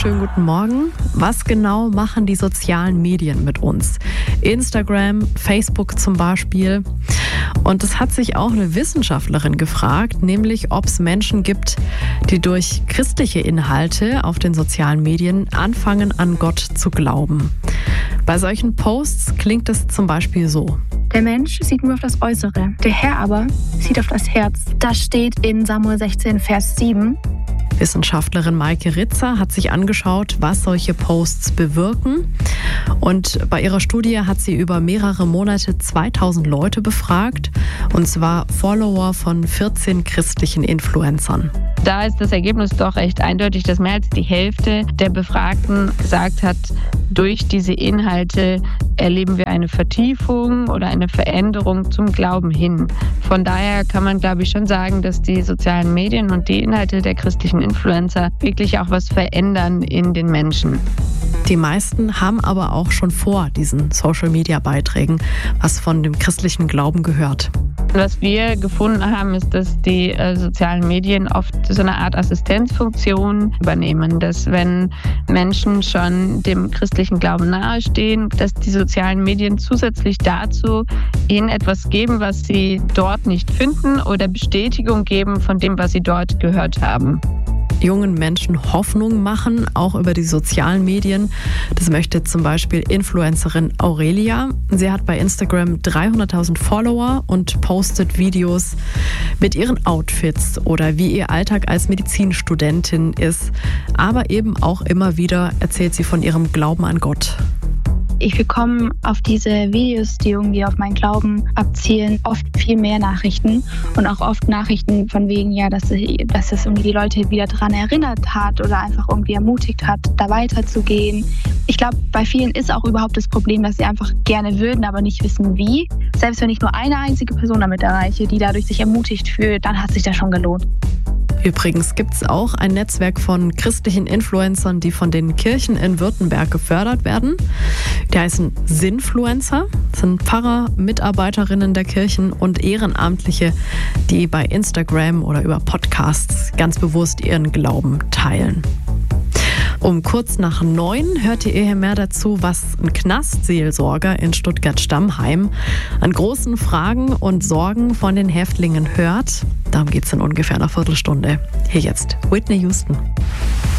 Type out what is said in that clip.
schönen guten Morgen. Was genau machen die sozialen Medien mit uns? Instagram, Facebook zum Beispiel. Und es hat sich auch eine Wissenschaftlerin gefragt, nämlich ob es Menschen gibt, die durch christliche Inhalte auf den sozialen Medien anfangen, an Gott zu glauben. Bei solchen Posts klingt es zum Beispiel so. Der Mensch sieht nur auf das Äußere, der Herr aber sieht auf das Herz. Das steht in Samuel 16, Vers 7. Wissenschaftlerin Maike Ritzer hat sich angeschaut, was solche Posts bewirken. Und bei ihrer Studie hat sie über mehrere Monate 2000 Leute befragt, und zwar Follower von 14 christlichen Influencern. Da ist das Ergebnis doch recht eindeutig, dass mehr als die Hälfte der Befragten gesagt hat, durch diese Inhalte erleben wir eine Vertiefung oder eine Veränderung zum Glauben hin. Von daher kann man, glaube ich, schon sagen, dass die sozialen Medien und die Inhalte der christlichen Influencer wirklich auch was verändern in den Menschen. Die meisten haben aber auch schon vor diesen Social-Media-Beiträgen was von dem christlichen Glauben gehört. Was wir gefunden haben, ist, dass die sozialen Medien oft so eine Art Assistenzfunktion übernehmen. Dass wenn Menschen schon dem christlichen Glauben nahestehen, dass die sozialen Medien zusätzlich dazu ihnen etwas geben, was sie dort nicht finden, oder Bestätigung geben von dem, was sie dort gehört haben. Jungen Menschen Hoffnung machen, auch über die sozialen Medien. Das möchte zum Beispiel Influencerin Aurelia. Sie hat bei Instagram 300.000 Follower und postet Videos mit ihren Outfits oder wie ihr Alltag als Medizinstudentin ist. Aber eben auch immer wieder erzählt sie von ihrem Glauben an Gott. Ich bekomme auf diese Videos, die irgendwie auf meinen Glauben abzielen, oft viel mehr Nachrichten und auch oft Nachrichten von wegen, ja, dass es irgendwie die Leute wieder daran erinnert hat oder einfach irgendwie ermutigt hat, da weiterzugehen. Ich glaube, bei vielen ist auch überhaupt das Problem, dass sie einfach gerne würden, aber nicht wissen wie. Selbst wenn ich nur eine einzige Person damit erreiche, die dadurch sich ermutigt fühlt, dann hat sich das schon gelohnt. Übrigens gibt es auch ein Netzwerk von christlichen Influencern, die von den Kirchen in Württemberg gefördert werden. Die heißen Sinfluencer. Das sind Pfarrer, Mitarbeiterinnen der Kirchen und Ehrenamtliche, die bei Instagram oder über Podcasts ganz bewusst ihren Glauben teilen. Um kurz nach 9 hört ihr hier mehr dazu, was ein Knastseelsorger in Stuttgart-Stammheim an großen Fragen und Sorgen von den Häftlingen hört. Darum geht es in ungefähr einer Viertelstunde. Hier jetzt Whitney Houston.